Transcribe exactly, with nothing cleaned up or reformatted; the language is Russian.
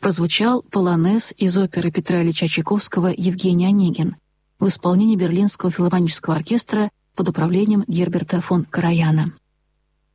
прозвучал полонез из оперы Петра Ильича Чайковского «Евгений Онегин» в исполнении Берлинского филармонического оркестра под управлением Герберта фон Караяна.